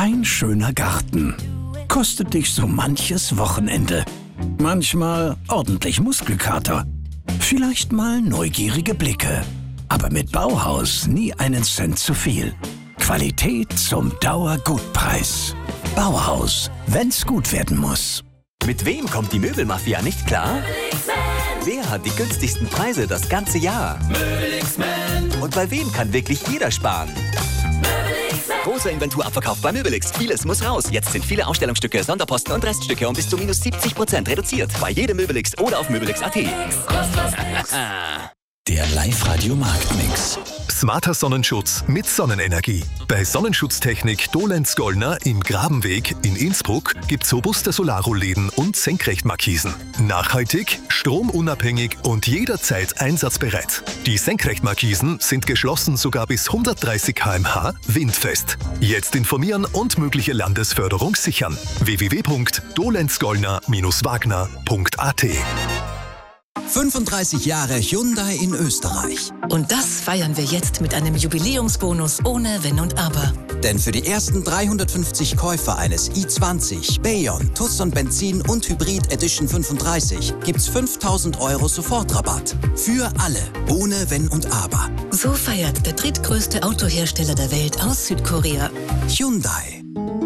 Dein schöner Garten kostet dich so manches Wochenende. Manchmal ordentlich Muskelkater. Vielleicht mal neugierige Blicke. Aber mit Bauhaus nie einen Cent zu viel. Qualität zum Dauergutpreis. Bauhaus, wenn's gut werden muss. Mit wem kommt die Möbelmafia nicht klar? Wer hat die günstigsten Preise das ganze Jahr? Und bei wem kann wirklich jeder sparen? Großer Inventurabverkauf bei Möbelix. Vieles muss raus. Jetzt sind viele Ausstellungsstücke, Sonderposten und Reststücke um bis zu minus 70% reduziert. Bei jedem Möbelix oder auf möbelix.at. Der Live-Radio-Marktmix. Smarter Sonnenschutz mit Sonnenenergie. Bei Sonnenschutztechnik Dolenz-Gollner im Grabenweg in Innsbruck gibt's robuste Solarrollläden und Senkrechtmarkisen. Nachhaltig, stromunabhängig und jederzeit einsatzbereit. Die Senkrechtmarkisen sind geschlossen sogar bis 130 km/h windfest. Jetzt informieren und mögliche Landesförderung sichern. www.dolenzgollner-wagner.at 35 Jahre Hyundai in Österreich. Und das feiern wir jetzt mit einem Jubiläumsbonus ohne Wenn und Aber. Denn für die ersten 350 Käufer eines i20, Bayon, Tucson Benzin und Hybrid Edition 35 gibt's 5.000 € Sofortrabatt. Für alle, ohne Wenn und Aber. So feiert der drittgrößte Autohersteller der Welt aus Südkorea. Hyundai.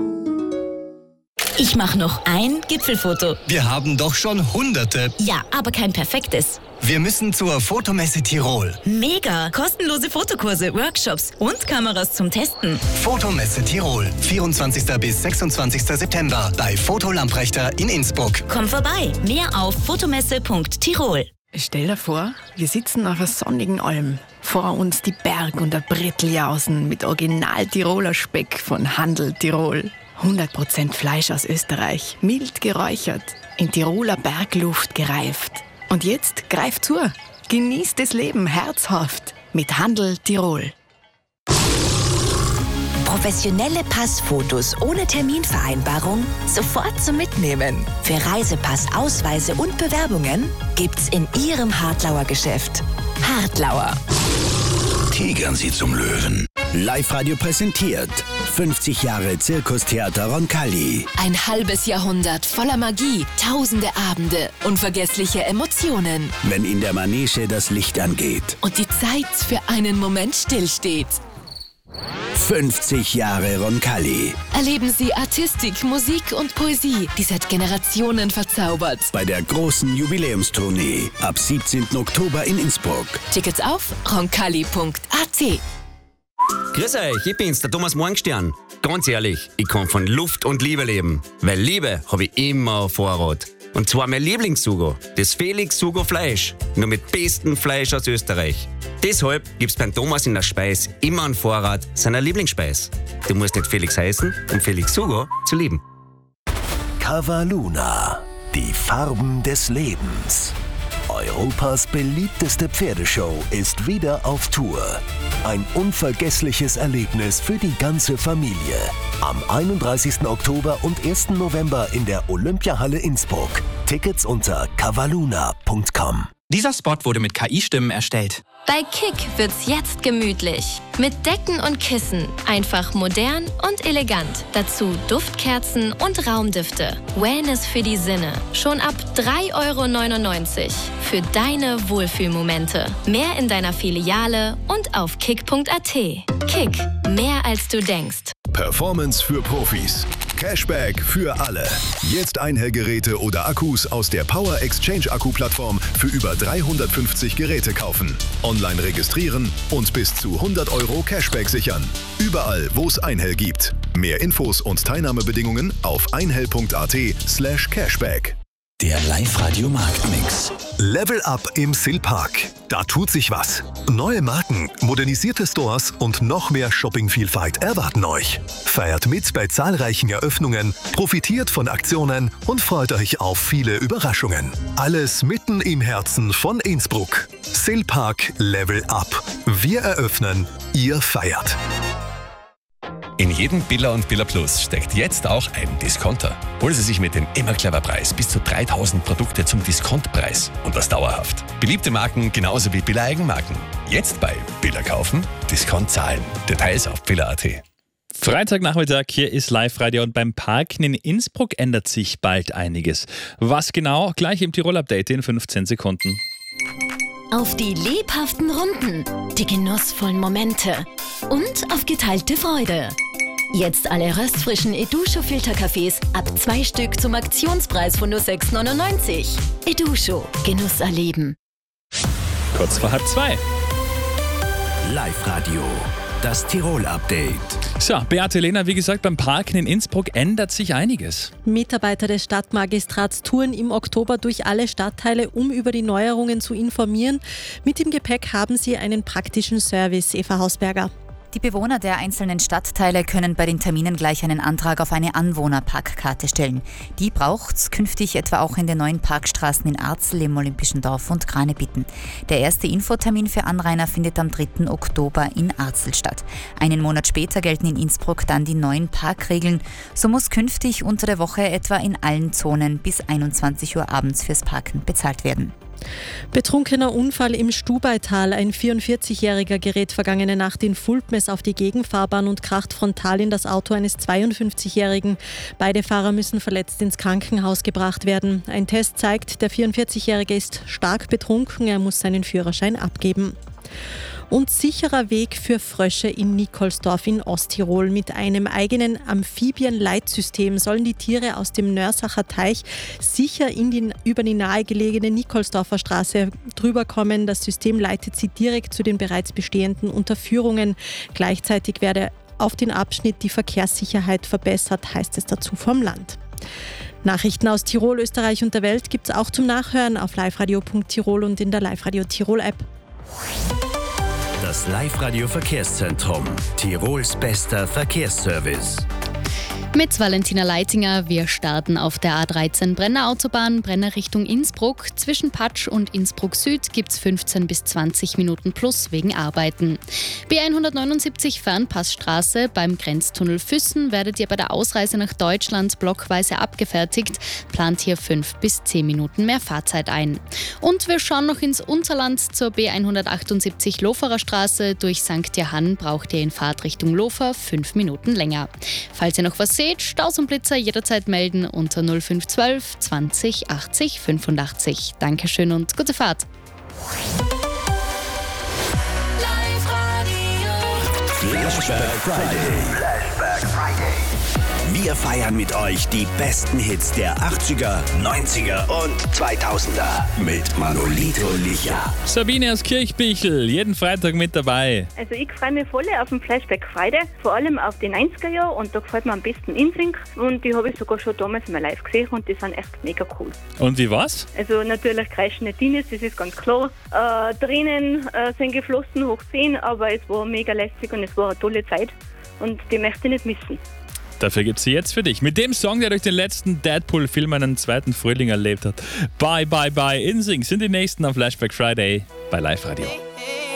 Ich mache noch ein Gipfelfoto. Wir haben doch schon Hunderte. Ja, aber kein perfektes. Wir müssen zur Fotomesse Tirol. Mega! Kostenlose Fotokurse, Workshops und Kameras zum Testen. Fotomesse Tirol. 24. bis 26. September bei Foto Lamprechter in Innsbruck. Komm vorbei. Mehr auf fotomesse.tirol. Stell dir vor, wir sitzen auf einer sonnigen Alm. Vor uns die Berg- und der Bretteljausen mit Original-Tiroler Speck von Handel Tirol. 100% Fleisch aus Österreich, mild geräuchert, in Tiroler Bergluft gereift. Und jetzt greift zu, genießt das Leben herzhaft mit Handel Tirol. Professionelle Passfotos ohne Terminvereinbarung sofort zum Mitnehmen. Für Reisepass, Ausweise und Bewerbungen gibt's in Ihrem Hartlauer Geschäft. Hartlauer. Tigern Sie zum Löwen. Live-Radio präsentiert 50 Jahre Zirkustheater Roncalli. Ein halbes Jahrhundert voller Magie, tausende Abende, unvergessliche Emotionen. Wenn in der Manege das Licht angeht. Und die Zeit für einen Moment stillsteht. 50 Jahre Roncalli. Erleben Sie Artistik, Musik und Poesie, die seit Generationen verzaubert. Bei der großen Jubiläumstournee ab 17. Oktober in Innsbruck. Tickets auf roncalli.at. Grüß euch, ich bin's, der Thomas Morgenstern. Ganz ehrlich, ich kann von Luft und Liebe leben. Weil Liebe habe ich immer auf Vorrat. Und zwar mein Lieblingssugo, das Felix Sugo Fleisch. Nur mit bestem Fleisch aus Österreich. Deshalb gibt's beim Thomas in der Speis immer einen Vorrat seiner Lieblingsspeis. Du musst nicht Felix heißen, um Felix Sugo zu lieben. Cavaluna, die Farben des Lebens. Europas beliebteste Pferdeshow ist wieder auf Tour. Ein unvergessliches Erlebnis für die ganze Familie. Am 31. Oktober und 1. November in der Olympiahalle Innsbruck. Tickets unter cavaluna.com. Dieser Spot wurde mit KI-Stimmen erstellt. Bei Kick wird's jetzt gemütlich. Mit Decken und Kissen. Einfach modern und elegant. Dazu Duftkerzen und Raumdüfte. Wellness für die Sinne. Schon ab 3,99 € für deine Wohlfühlmomente. Mehr in deiner Filiale und auf kick.at. Kick. Mehr als du denkst. Performance für Profis. Cashback für alle. Jetzt Einhellgeräte oder Akkus aus der Power Exchange Akku-Plattform für über 350 Geräte kaufen. Online registrieren und bis zu 100 € Cashback sichern. Überall, wo es Einhell gibt. Mehr Infos und Teilnahmebedingungen auf einhell.at/Cashback. Der Live-Radio-Marktmix. Level Up im Silpark. Da tut sich was. Neue Marken, modernisierte Stores und noch mehr Shoppingvielfalt erwarten euch. Feiert mit bei zahlreichen Eröffnungen, profitiert von Aktionen und freut euch auf viele Überraschungen. Alles mitten im Herzen von Innsbruck. Silpark Level Up. Wir eröffnen, ihr feiert. In jedem Billa und Billa Plus steckt jetzt auch ein Discounter. Holen Sie sich mit dem immer clever Preis bis zu 3000 Produkte zum Diskontpreis und das dauerhaft. Beliebte Marken genauso wie Billa Eigenmarken. Jetzt bei Billa kaufen, Discount zahlen. Details auf billa.at. Freitagnachmittag, hier ist Live-Radio und beim Parken in Innsbruck ändert sich bald einiges. Was genau? Gleich im Tirol-Update in 15 Sekunden. Auf die lebhaften Runden, die genussvollen Momente und auf geteilte Freude. Jetzt alle röstfrischen Edusho-Filterkaffees ab 2 Stück zum Aktionspreis von nur 6,99. Edusho, Genuss erleben. Kurz vor 1:30. Live-Radio, das Tirol-Update. So, Beate Lehner, wie gesagt, beim Parken in Innsbruck ändert sich einiges. Mitarbeiter des Stadtmagistrats touren im Oktober durch alle Stadtteile, um über die Neuerungen zu informieren. Mit im Gepäck haben sie einen praktischen Service. Eva Hausberger. Die Bewohner der einzelnen Stadtteile können bei den Terminen gleich einen Antrag auf eine Anwohnerparkkarte stellen. Die braucht's künftig etwa auch in den neuen Parkstraßen in Arzl, im Olympischen Dorf und Granebitten. Der erste Infotermin für Anrainer findet am 3. Oktober in Arzl statt. Einen Monat später gelten in Innsbruck dann die neuen Parkregeln. So muss künftig unter der Woche etwa in allen Zonen bis 21 Uhr abends fürs Parken bezahlt werden. Betrunkener Unfall im Stubaital. Ein 44-Jähriger gerät vergangene Nacht in Fulpmes auf die Gegenfahrbahn und kracht frontal in das Auto eines 52-Jährigen. Beide Fahrer müssen verletzt ins Krankenhaus gebracht werden. Ein Test zeigt, der 44-Jährige ist stark betrunken. Er muss seinen Führerschein abgeben. Und sicherer Weg für Frösche in Nikolsdorf in Osttirol. Mit einem eigenen Amphibien-Leitsystem sollen die Tiere aus dem Nörsacher Teich sicher über die nahegelegene Nikolsdorfer Straße drüber kommen. Das System leitet sie direkt zu den bereits bestehenden Unterführungen. Gleichzeitig werde auf den Abschnitt die Verkehrssicherheit verbessert, heißt es dazu vom Land. Nachrichten aus Tirol, Österreich und der Welt gibt es auch zum Nachhören auf liveradio.tirol und in der Live-Radio Tirol-App. Das Live-Radio-Verkehrszentrum. Tirols bester Verkehrsservice. Mit Valentina Leitinger, wir starten auf der A13 Brenner Autobahn, Brenner Richtung Innsbruck. Zwischen Patsch und Innsbruck Süd gibt es 15 bis 20 Minuten plus wegen Arbeiten. B179 Fernpassstraße, beim Grenztunnel Füssen werdet ihr bei der Ausreise nach Deutschland blockweise abgefertigt. Plant hier 5 bis 10 Minuten mehr Fahrzeit ein. Und wir schauen noch ins Unterland zur B178 Loferer Straße. Durch St. Johann braucht ihr in Fahrtrichtung Lofer 5 Minuten länger. Falls ihr noch was seht, Staus und Blitzer jederzeit melden unter 0512 20 80 85. Dankeschön und gute Fahrt. Flashback Friday. Wir feiern mit euch die besten Hits der 80er, 90er und 2000er mit Manolito Licha. Sabine aus Kirchbichel, jeden Freitag mit dabei. Also ich freue mich voll auf den Flashback Friday, vor allem auf die 90er Jahre, und da gefällt mir am besten InSync, und die habe ich sogar schon damals mal live gesehen und die sind echt mega cool. Und wie war's? Also natürlich kreischende Teenies, das ist ganz klar. Tränen sind geflossen, hoch 10, aber es war mega lässig und es war eine tolle Zeit und die möchte ich nicht missen. Dafür gibt's sie jetzt für dich. Mit dem Song, der durch den letzten Deadpool-Film einen zweiten Frühling erlebt hat. Bye, bye, bye. InSync sind die nächsten am Flashback Friday bei Live Radio.